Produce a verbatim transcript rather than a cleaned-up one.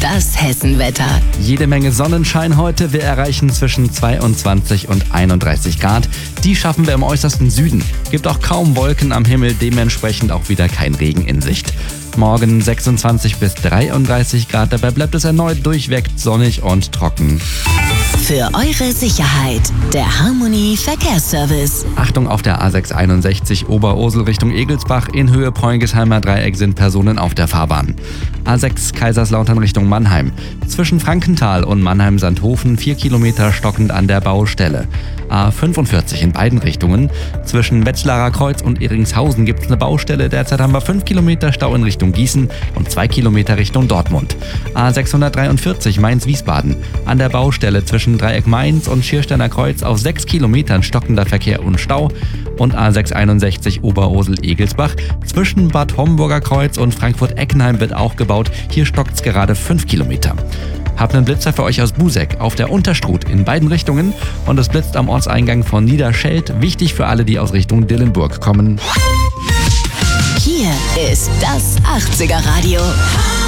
Das Hessenwetter. Jede Menge Sonnenschein heute. Wir erreichen zwischen zweiundzwanzig und einunddreißig Grad. Die schaffen wir im äußersten Süden. Gibt auch kaum Wolken am Himmel, dementsprechend auch wieder kein Regen in Sicht. Morgen sechsundzwanzig bis dreiunddreißig Grad. Dabei bleibt es erneut durchweg sonnig und trocken. Für eure Sicherheit, der Harmony Verkehrsservice. Achtung, auf der A sechs einundsechzig Oberursel Richtung Egelsbach in Höhe Preungesheimer Dreieck sind Personen auf der Fahrbahn. A sechs Kaiserslautern Richtung Mannheim. Zwischen Frankenthal und Mannheim-Sandhofen vier Kilometer stockend an der Baustelle. A fünfundvierzig in beiden Richtungen. Zwischen Wetzlarer Kreuz und Iringshausen gibt es eine Baustelle. Derzeit haben wir fünf Kilometer Stau in Richtung Gießen und zwei Kilometer Richtung Dortmund. A sechshundertdreiundvierzig Mainz-Wiesbaden. An der Baustelle zwischen Dreieck Mainz und Schiersteiner Kreuz auf sechs Kilometern stockender Verkehr und Stau. Und A sechs einundsechzig Oberursel-Egelsbach. Zwischen Bad Homburger Kreuz und Frankfurt-Eckenheim wird auch gebaut. Hier stockt es gerade fünf Kilometer. Hab einen Blitzer für euch aus Buseck auf der Unterstrut in beiden Richtungen und es blitzt am Ortseingang von Niederscheld. Wichtig für alle, die aus Richtung Dillenburg kommen. Hier ist das achtziger Radio.